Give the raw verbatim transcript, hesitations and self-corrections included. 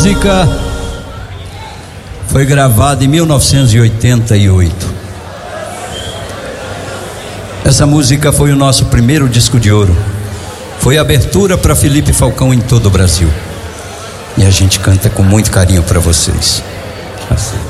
música foi gravada em mil novecentos e oitenta e oito. Essa música foi o nosso primeiro disco de ouro. Foi abertura para Felipe Falcão em todo o Brasil. E a gente canta com muito carinho para vocês. Assim.